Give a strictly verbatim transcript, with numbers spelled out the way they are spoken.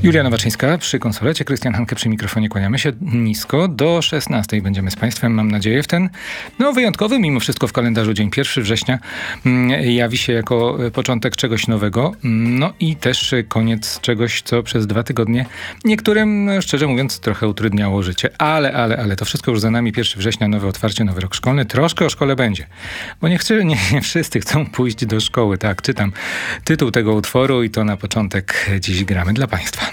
Julia Nowaczyńska przy konsolecie, Krystian Hanke przy mikrofonie. Kłaniamy się nisko. Do szesnastej będziemy z Państwem, mam nadzieję, w ten no, wyjątkowy mimo wszystko w kalendarzu dzień pierwszego września jawi się jako początek czegoś nowego. No i też koniec czegoś, co przez dwa tygodnie niektórym, szczerze mówiąc, trochę utrudniało życie. Ale, ale, ale to wszystko już za nami. pierwszego września, nowe otwarcie, nowy rok szkolny. Troszkę o szkole będzie. Bo nie, chcę, nie, nie wszyscy chcą pójść do szkoły. Tak, czytam tytuł tego utworu i to na początek dziś gramy dla Państwa.